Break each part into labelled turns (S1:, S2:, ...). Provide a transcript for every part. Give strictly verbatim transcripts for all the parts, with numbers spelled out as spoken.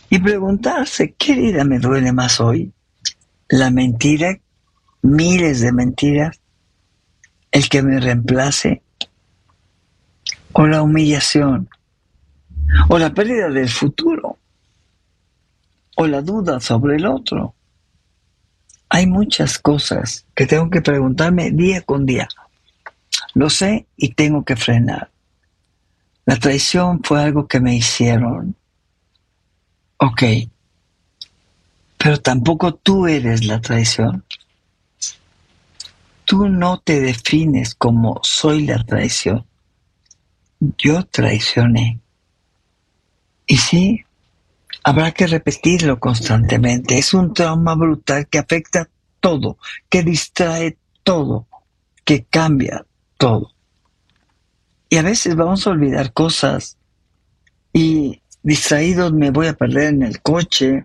S1: Y preguntarse, ¿qué herida me duele más hoy? ¿La mentira? ¿Miles de mentiras? ¿El que me reemplace? ¿O la humillación? ¿O la pérdida del futuro? ¿O la duda sobre el otro? Hay muchas cosas que tengo que preguntarme día con día. Lo sé y tengo que frenar. La traición fue algo que me hicieron. Ok. Pero tampoco tú eres la traición. Tú no te defines como soy la traición. Yo traicioné. Y sí, habrá que repetirlo constantemente. Es un trauma brutal que afecta todo, que distrae todo, que cambia todo. Y a veces vamos a olvidar cosas y distraídos me voy a perder en el coche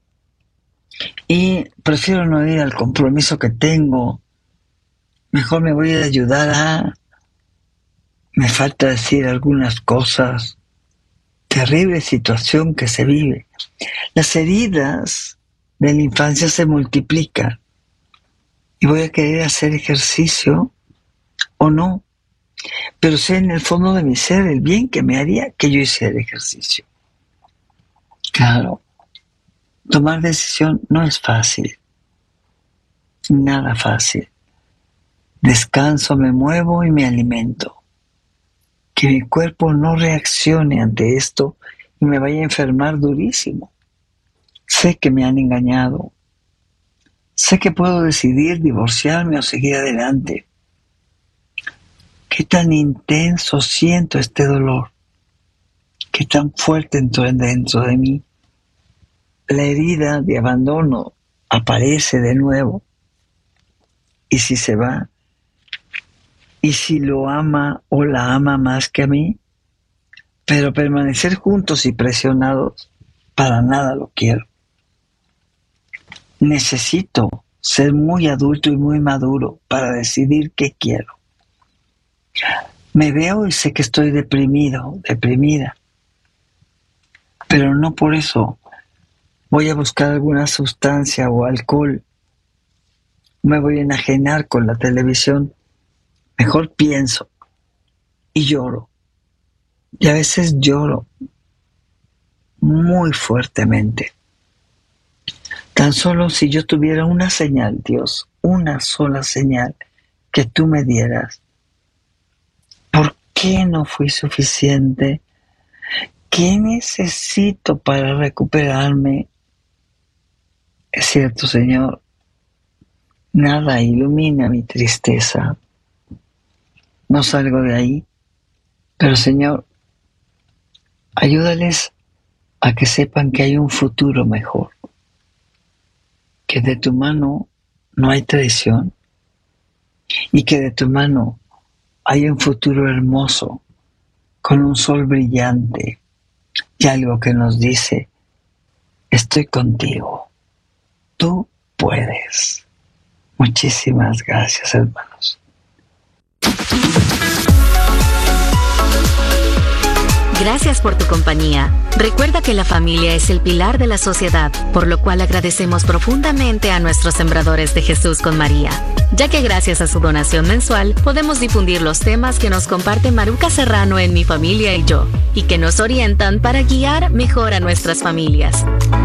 S1: y prefiero no ir al compromiso que tengo. Mejor me voy a ayudar a... Me falta decir algunas cosas. Terrible situación que se vive. Las heridas de la infancia se multiplican. Y voy a querer hacer ejercicio o no. Pero sé en el fondo de mi ser el bien que me haría que yo hiciera ejercicio. Claro, tomar decisión no es fácil. Nada fácil. Descanso, me muevo y me alimento. Que mi cuerpo no reaccione ante esto y me vaya a enfermar durísimo. Sé que me han engañado. Sé que puedo decidir divorciarme o seguir adelante. Qué tan intenso siento este dolor. Qué tan fuerte entró dentro de mí. La herida de abandono aparece de nuevo. ¿Y si se va? ¿Y si lo ama o la ama más que a mí? Pero permanecer juntos y presionados, para nada lo quiero. Necesito ser muy adulto y muy maduro para decidir qué quiero. Me veo y sé que estoy deprimido, deprimida. Pero no por eso voy a buscar alguna sustancia o alcohol. Me voy a enajenar con la televisión. Mejor pienso y lloro. Y a veces lloro muy fuertemente. Tan solo si yo tuviera una señal, Dios, una sola señal que tú me dieras. ¿Por qué no fui suficiente? ¿Qué necesito para recuperarme? Es cierto, Señor, nada ilumina mi tristeza. No salgo de ahí, pero Señor, ayúdales a que sepan que hay un futuro mejor, que de tu mano no hay traición y que de tu mano hay un futuro hermoso con un sol brillante y algo que nos dice, estoy contigo, tú puedes. Muchísimas gracias, hermanos.
S2: Gracias por tu compañía. Recuerda que la familia es el pilar de la sociedad, por lo cual agradecemos profundamente a nuestros sembradores de Jesús con María, ya que gracias a su donación mensual podemos difundir los temas que nos comparte Maruca Serrano en Mi Familia y Yo, y que nos orientan para guiar mejor a nuestras familias.